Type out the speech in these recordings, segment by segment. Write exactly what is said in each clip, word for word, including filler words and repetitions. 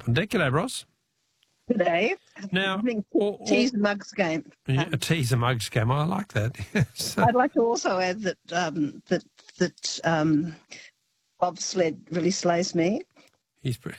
up on deck. G'day, Ross. Good day. Now, Having or- or- tease and mugs game. Yeah, Um, a teaser mugs game. I like that. Yes. I'd like to also add that um, that that um, bobsled really slays me. He's pretty...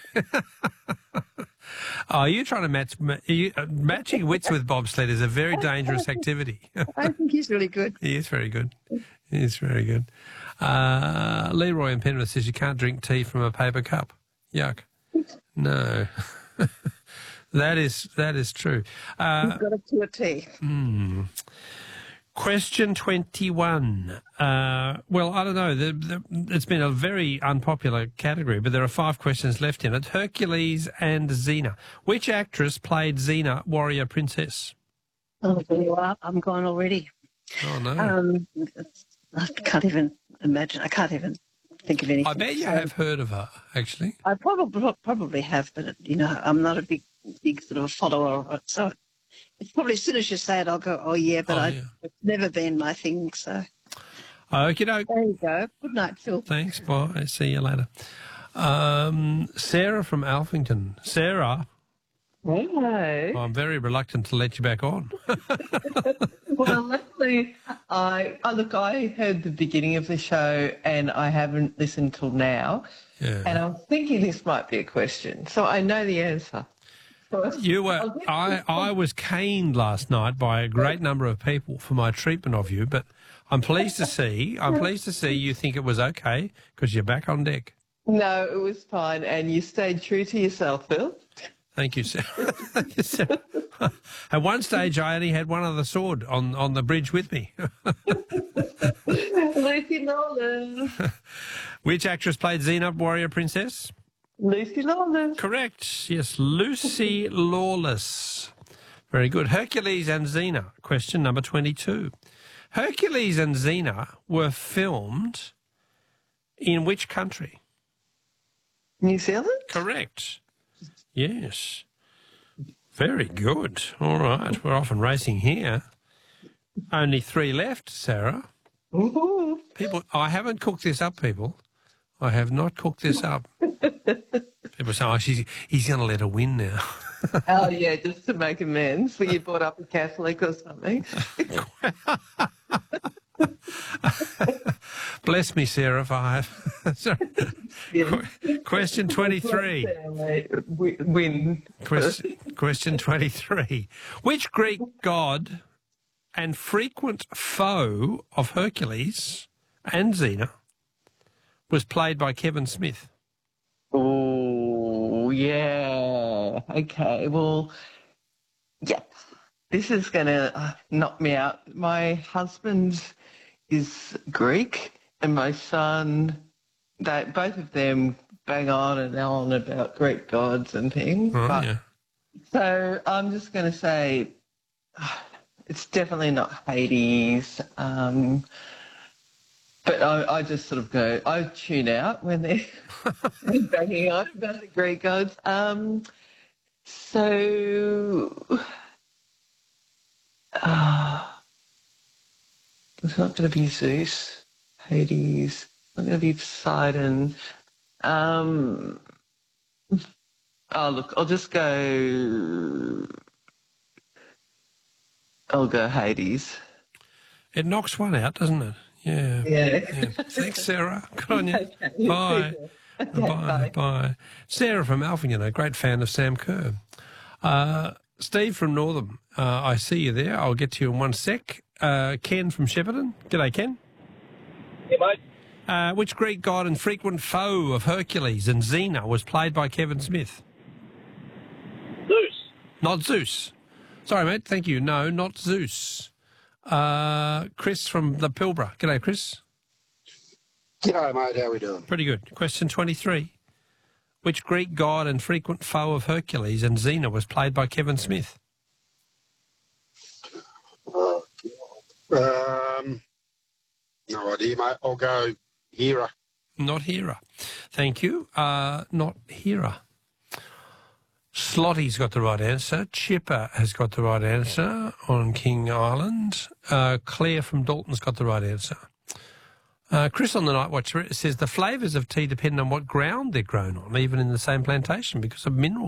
Oh, you're trying to match ma- you, uh, matching wits with bobsled is a very dangerous activity. I think he's really good. He is very good. He is very good. Uh, Leroy in Penrith says you can't drink tea from a paper cup. Yuck. No. That is that is true. Uh, You've got it to a T. hmm. Question twenty-one. Uh, well, I don't know. The, the, it's been a very unpopular category, but there are five questions left in it. Hercules and Xena. Which actress played Xena, warrior princess? Oh, there you are. I'm gone already. Oh, no. Um, I can't even imagine. I can't even think of anything. I bet you So, have heard of her, actually. I probably probably have, but you know, I'm not a big big sort of follower of it. So it's probably as soon as you say it, I'll go, oh yeah, but Oh, I, yeah. it's never been my thing. So Okay, doke. there you go. Good night, Phil. Thanks. Bye. See you later. Um, Sarah from Alphington. Sarah, Hello. I'm very reluctant to let you back on. Well, actually, I oh, look, I heard the beginning of the show and I haven't listened till now. Yeah. And I was thinking this might be a question, so I know the answer. So You were. I'll get- I, I was caned last night by a great number of people for my treatment of you, but I'm pleased to see. I'm pleased to see you think it was okay because you're back on deck. No, it was fine, and you stayed true to yourself, Phil. Thank you, Sarah. Thank you, Sarah. At one stage, I only had one other sword on, on the bridge with me. Lucy Lawless. Which actress played Xena, warrior princess? Lucy Lawless. Correct. Yes, Lucy Lawless. Very good. Hercules and Xena. Question number twenty-two. Hercules and Xena were filmed in which country? New Zealand? Correct. Yes. Very good. All right. We're off and racing here. Only three left, Sarah. Ooh. People, I haven't cooked this up, people. I have not cooked this up. People say, oh, she's, he's going to let her win now. Oh, yeah, just to make amends. Were you brought up a Catholic or something? Bless me, Sarah, if I have. Sorry. Qu- Question twenty-three. Win. Question, question twenty-three. Which Greek god and frequent foe of Hercules and Xena was played by Kevin Smith? Oh, yeah. Okay, well, yeah. This is going to uh, knock me out. My husband is Greek and my son, they, both of them bang on and on about Greek gods and things. Oh, but, yeah. So I'm just going to say uh, it's definitely not Hades. Um, but I, I just sort of go, I tune out when they're banging on about the Greek gods. Um, so uh, it's not going to be Zeus, Hades. It's not going to be Poseidon. Um, oh, look, I'll just go. I'll go Hades. It knocks one out, doesn't it? Yeah. Yeah. Yeah. Thanks, Sarah. Good on you. Okay. Bye. Okay, Bye. bye. Bye. Sarah from Alphington, a great fan of Sam Kerr. Uh, Steve from Northam, uh, I see you there. I'll get to you in one sec. Uh, Ken from Shepparton. G'day, Ken. Yeah, mate. Uh, which Greek god and frequent foe of Hercules and Xena was played by Kevin Smith? Zeus. Not Zeus. Sorry, mate. Thank you. No, not Zeus. Uh, Chris from the Pilbara. G'day, Chris. G'day, mate. How we doing? Pretty good. Question twenty-three. Which Greek god and frequent foe of Hercules and Xena was played by Kevin Smith? Uh, um, no idea, mate. I'll go Hera. Not Hera. Thank you. Uh, not Hera. Slotty's got the right answer. Chipper has got the right answer on King Island. Uh, Claire from Dalton's got the right answer. Uh, Chris on the Night Watcher says the flavours of tea depend on what ground they're grown on, even in the same plantation, because of minerals.